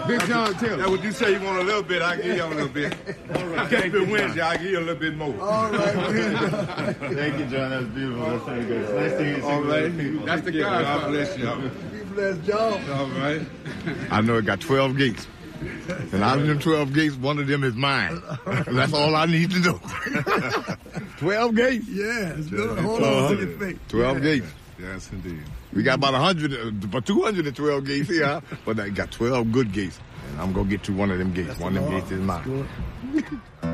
Big John Taylor. That's what you say. You want a little bit, I give you a little bit. All right. Keep it Wednesday, I give you a little bit more. All right, Thank you, John. That's beautiful. That's so good. It's nice to hear you. All right. That's the God God. bless you. be blessed, John. All right. I know it got 12 gates. And out of them 12 gates, one of them is mine. That's all I need to know. 12 gates. Yeah, it's good. Hold on to your feet. 12 gates. Yes, indeed. We got about 212 gates here, but I got 12 good gates. And I'm going to get to one of them gates. One of them gates is mine.